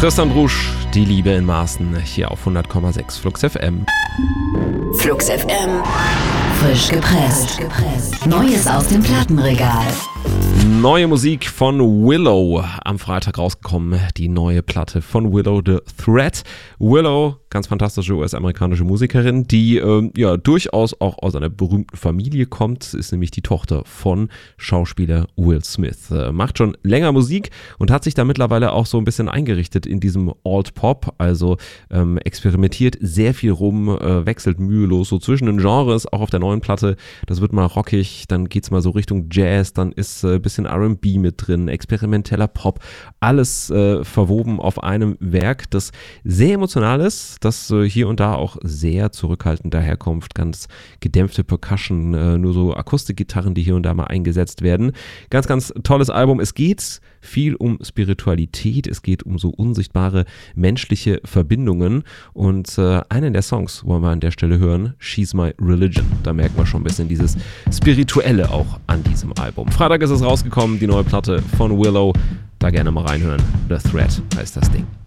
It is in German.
Tristan Brusch, die Liebe in Maßen, hier auf 100,6 Flux FM. Flux FM, frisch gepresst. Neues aus dem Plattenregal. Neue Musik von Willow, am Freitag rausgekommen, die neue Platte von Willow the Threat. Willow, ganz fantastische US-amerikanische Musikerin, die durchaus auch aus einer berühmten Familie kommt, ist nämlich die Tochter von Schauspieler Will Smith. Macht schon länger Musik und hat sich da mittlerweile auch so ein bisschen eingerichtet in diesem Alt-Pop, also experimentiert sehr viel rum, wechselt mühelos so zwischen den Genres, auch auf der neuen Platte. Das wird mal rockig, dann geht's mal so Richtung Jazz, dann ist ein bisschen R&B mit drin, experimenteller Pop, alles verwoben auf einem Werk, das sehr emotional ist, das hier und da auch sehr zurückhaltend daherkommt, ganz gedämpfte Percussion, nur so Akustikgitarren, die hier und da mal eingesetzt werden. Ganz, ganz tolles Album. Es geht viel um Spiritualität, es geht um so unsichtbare menschliche Verbindungen und einen der Songs wollen wir an der Stelle hören, She's My Religion. Da merken wir schon ein bisschen dieses Spirituelle auch an diesem Album. Freitag ist es rausgekommen, die neue Platte von Willow. Da gerne mal reinhören. The Threat heißt das Ding.